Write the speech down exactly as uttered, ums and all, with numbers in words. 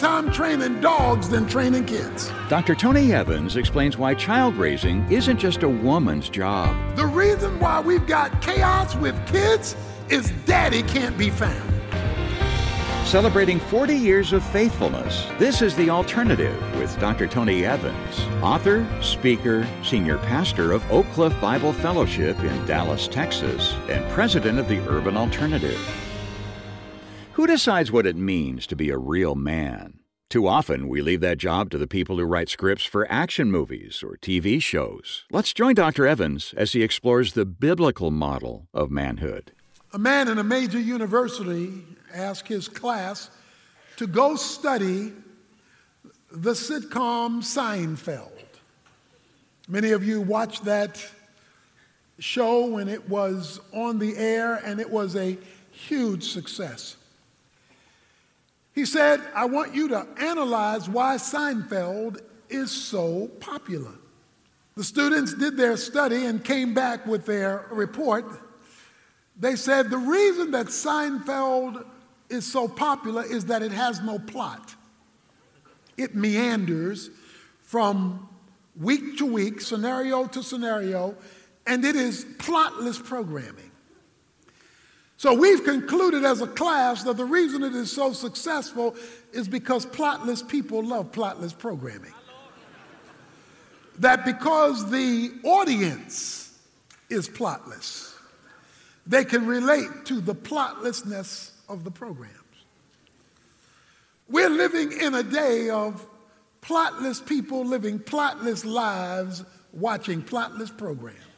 Time training dogs than training kids. Doctor Tony Evans explains why child raising isn't just a woman's job. The reason why we've got chaos with kids is daddy can't be found. Celebrating forty years of faithfulness, this is The Alternative with Doctor Tony Evans, author, speaker, senior pastor of Oak Cliff Bible Fellowship in Dallas, Texas, and president of the Urban Alternative. Who decides what it means to be a real man? Too often, we leave that job to the people who write scripts for action movies or T V shows. Let's join Doctor Evans as he explores the biblical model of manhood. A man in a major university asked his class to go study the sitcom Seinfeld. Many of you watched that show when it was on the air, and it was a huge success. He said, I want you to analyze why Seinfeld is so popular. The students did their study and came back with their report. They said the reason that Seinfeld is so popular is that it has no plot. It meanders from week to week, scenario to scenario, and it is plotless programming. So we've concluded as a class that the reason it is so successful is because plotless people love plotless programming. That because the audience is plotless, they can relate to the plotlessness of the programs. We're living in a day of plotless people living plotless lives, watching plotless programs.